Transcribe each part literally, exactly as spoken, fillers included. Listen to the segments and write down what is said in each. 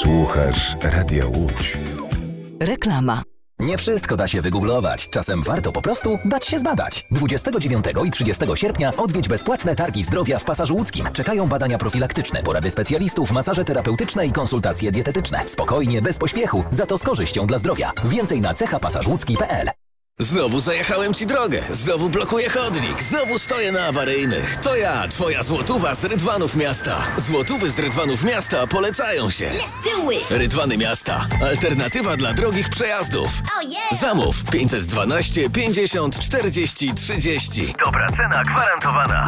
Słuchasz Radia Łódź. Reklama. Nie wszystko da się wygooglować. Czasem warto po prostu dać się zbadać. dwudziestego dziewiątego i trzydziestego sierpnia odwiedź bezpłatne targi zdrowia w Pasażu Łódzkim. Czekają badania profilaktyczne, porady specjalistów, masaże terapeutyczne i konsultacje dietetyczne. Spokojnie, bez pośpiechu, za to z korzyścią dla zdrowia. Więcej na cecha pasaż łódzki kropka pe el. Znowu zajechałem ci drogę, znowu blokuję chodnik, znowu stoję na awaryjnych. To ja, twoja złotówa z Rydwanów Miasta. Złotówy z Rydwanów Miasta polecają się. Rydwany Miasta. Alternatywa dla drogich przejazdów. Zamów pięćset dwanaście pięćdziesiąt czterdzieści trzydzieści. Dobra cena gwarantowana.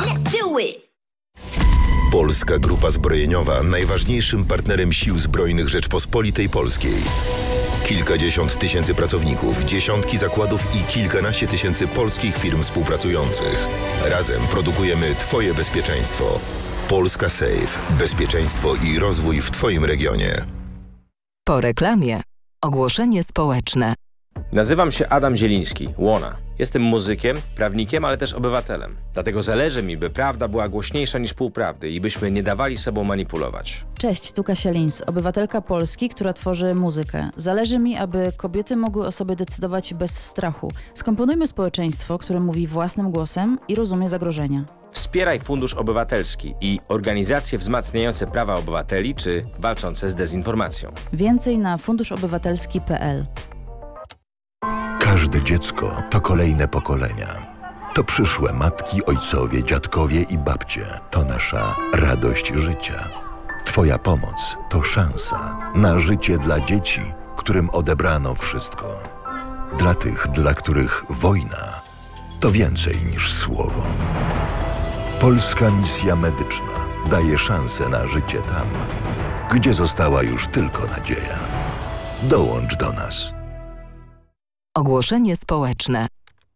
Polska Grupa Zbrojeniowa, najważniejszym partnerem Sił Zbrojnych Rzeczpospolitej Polskiej. Kilkadziesiąt tysięcy pracowników, dziesiątki zakładów i kilkanaście tysięcy polskich firm współpracujących. Razem produkujemy Twoje bezpieczeństwo. Polska Safe. Bezpieczeństwo i rozwój w Twoim regionie. Po reklamie. Ogłoszenie społeczne. Nazywam się Adam Zieliński, Łona. Jestem muzykiem, prawnikiem, ale też obywatelem. Dlatego zależy mi, by prawda była głośniejsza niż półprawdy i byśmy nie dawali sobą manipulować. Cześć, tu Kasia Lins, obywatelka Polski, która tworzy muzykę. Zależy mi, aby kobiety mogły o sobie decydować bez strachu. Skomponujmy społeczeństwo, które mówi własnym głosem i rozumie zagrożenia. Wspieraj Fundusz Obywatelski i organizacje wzmacniające prawa obywateli czy walczące z dezinformacją. Więcej na fundusz obywatelski kropka pe el. Każde dziecko to kolejne pokolenia. To przyszłe matki, ojcowie, dziadkowie i babcie. To nasza radość życia. Twoja pomoc to szansa na życie dla dzieci, którym odebrano wszystko. Dla tych, dla których wojna to więcej niż słowo. Polska Misja Medyczna daje szansę na życie tam, gdzie została już tylko nadzieja. Dołącz do nas. Ogłoszenie społeczne.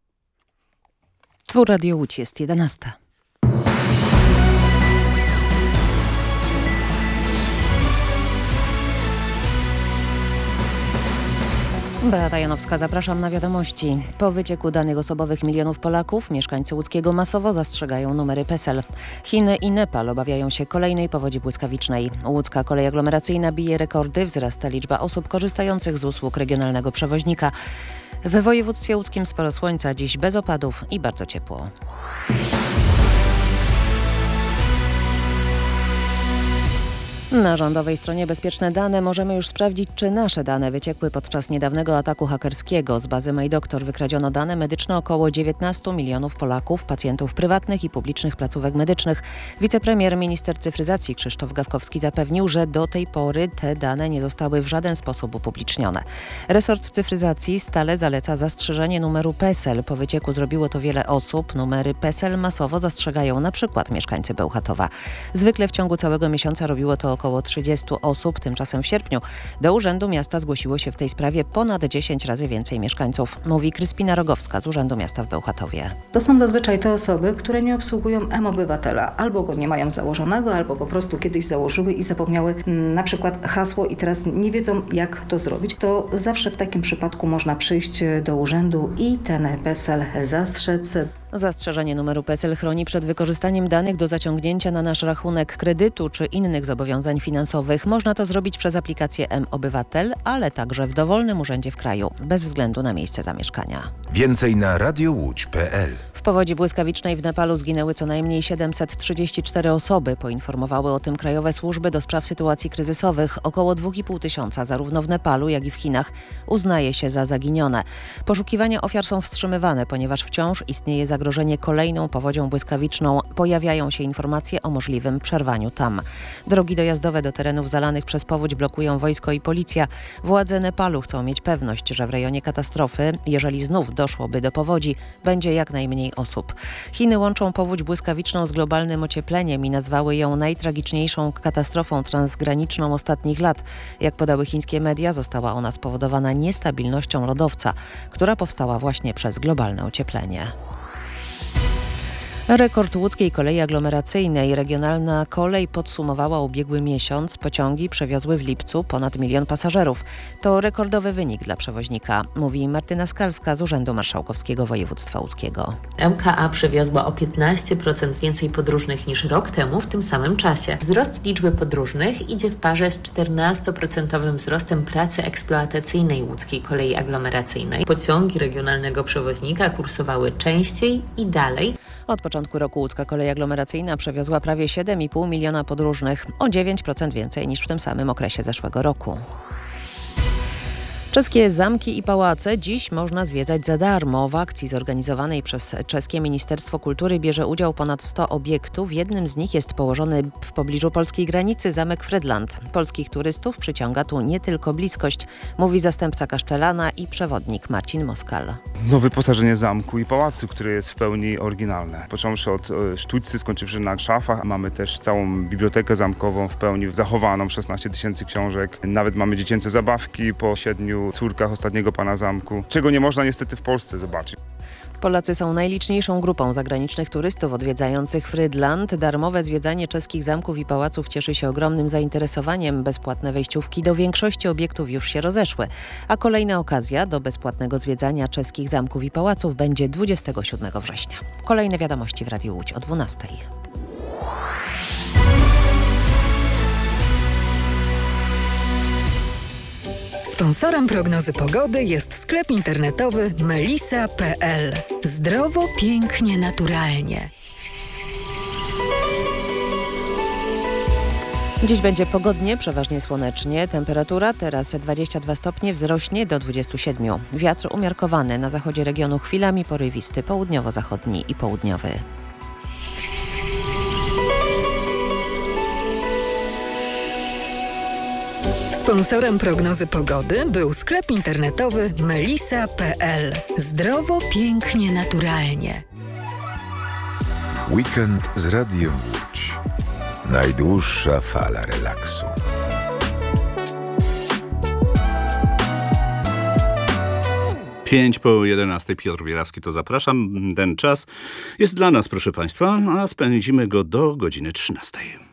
Tu Radio Łódź, jest jedenasta. Beata Janowska, zapraszam na wiadomości. Po wycieku danych osobowych milionów Polaków, mieszkańcy łódzkiego masowo zastrzegają numery PESEL. Chiny i Nepal obawiają się kolejnej powodzi błyskawicznej. Łódzka kolej aglomeracyjna bije rekordy, wzrasta liczba osób korzystających z usług regionalnego przewoźnika. We województwie łódzkim sporo słońca, dziś bez opadów i bardzo ciepło. Na rządowej stronie Bezpieczne Dane możemy już sprawdzić, czy nasze dane wyciekły podczas niedawnego ataku hakerskiego. Z bazy MyDoktor wykradziono dane medyczne około dziewiętnastu milionów Polaków, pacjentów prywatnych i publicznych placówek medycznych. Wicepremier, minister cyfryzacji Krzysztof Gawkowski zapewnił, że do tej pory te dane nie zostały w żaden sposób upublicznione. Resort cyfryzacji stale zaleca zastrzeżenie numeru PESEL. Po wycieku zrobiło to wiele osób. Numery PESEL masowo zastrzegają na przykład mieszkańcy Bełchatowa. Zwykle w ciągu całego miesiąca robiło to około trzydziestu osób. Tymczasem w sierpniu do Urzędu Miasta zgłosiło się w tej sprawie ponad dziesięć razy więcej mieszkańców, mówi Kryspina Rogowska z Urzędu Miasta w Bełchatowie. To są zazwyczaj te osoby, które nie obsługują M-Obywatela. Albo go nie mają założonego, albo po prostu kiedyś założyły i zapomniały m, na przykład hasło i teraz nie wiedzą, jak to zrobić. To zawsze w takim przypadku można przyjść do urzędu i ten PESEL zastrzec. Zastrzeżenie numeru PESEL chroni przed wykorzystaniem danych do zaciągnięcia na nasz rachunek kredytu czy innych zobowiązań finansowych. Można to zrobić przez aplikację M-Obywatel, ale także w dowolnym urzędzie w kraju, bez względu na miejsce zamieszkania. Więcej na radiowódź kropka pe el. W powodzi błyskawicznej w Nepalu zginęły co najmniej siedemset trzydzieści cztery osoby. Poinformowały o tym krajowe służby do spraw sytuacji kryzysowych. Około dwa i pół tysiąca zarówno w Nepalu, jak i w Chinach uznaje się za zaginione. Poszukiwania ofiar są wstrzymywane, ponieważ wciąż istnieje zagrożenie kolejną powodzią błyskawiczną. Pojawiają się informacje o możliwym przerwaniu tam. Drogi dojazdowe do terenów zalanych przez powódź blokują wojsko i policja. Władze Nepalu chcą mieć pewność, że w rejonie katastrofy, jeżeli znów doszłoby do powodzi, będzie jak najmniej osób. Chiny łączą powódź błyskawiczną z globalnym ociepleniem i nazwały ją najtragiczniejszą katastrofą transgraniczną ostatnich lat. Jak podały chińskie media, została ona spowodowana niestabilnością lodowca, która powstała właśnie przez globalne ocieplenie. Rekord łódzkiej kolei aglomeracyjnej. Regionalna kolej podsumowała ubiegły miesiąc. Pociągi przewiozły w lipcu ponad milion pasażerów. To rekordowy wynik dla przewoźnika, mówi Martyna Skalska z Urzędu Marszałkowskiego Województwa Łódzkiego. M K A przewiozła o piętnaście procent więcej podróżnych niż rok temu w tym samym czasie. Wzrost liczby podróżnych idzie w parze z czternastoprocentowym wzrostem pracy eksploatacyjnej łódzkiej kolei aglomeracyjnej. Pociągi regionalnego przewoźnika kursowały częściej i dalej. Od początku roku łódzka kolej aglomeracyjna przewiozła prawie siedem i pół miliona podróżnych, o dziewięć procent więcej niż w tym samym okresie zeszłego roku. Czeskie zamki i pałace dziś można zwiedzać za darmo. W akcji zorganizowanej przez czeskie Ministerstwo Kultury bierze udział ponad sto obiektów. Jednym z nich jest położony w pobliżu polskiej granicy zamek Frydland. Polskich turystów przyciąga tu nie tylko bliskość, mówi zastępca kasztelana i przewodnik Marcin Moskal. No, wyposażenie zamku i pałacu, które jest w pełni oryginalne. Począwszy od e, sztućcy, skończywszy na szafach. Mamy też całą bibliotekę zamkową w pełni zachowaną, szesnaście tysięcy książek. Nawet mamy dziecięce zabawki po siedmiu córkach ostatniego pana zamku, czego nie można niestety w Polsce zobaczyć. Polacy są najliczniejszą grupą zagranicznych turystów odwiedzających Frydland. Darmowe zwiedzanie czeskich zamków i pałaców cieszy się ogromnym zainteresowaniem. Bezpłatne wejściówki do większości obiektów już się rozeszły, a kolejna okazja do bezpłatnego zwiedzania czeskich zamków i pałaców będzie dwudziestego siódmego września. Kolejne wiadomości w Radiu Łódź o dwunastej. Sponsorem prognozy pogody jest sklep internetowy melisa kropka p l. Zdrowo, pięknie, naturalnie. Dziś będzie pogodnie, przeważnie słonecznie. Temperatura teraz dwadzieścia dwa stopnie, wzrośnie do dwudziestu siedmiu. Wiatr umiarkowany, na zachodzie regionu chwilami porywisty, południowo-zachodni i południowy. Sponsorem prognozy pogody był sklep internetowy melisa kropka p l. Zdrowo, pięknie, naturalnie. Weekend z Radiem Łódź. Najdłuższa fala relaksu. Pięć po jedenastej, Piotr Bierawski, to zapraszam. Ten czas jest dla nas, proszę Państwa, a spędzimy go do godziny trzynastej.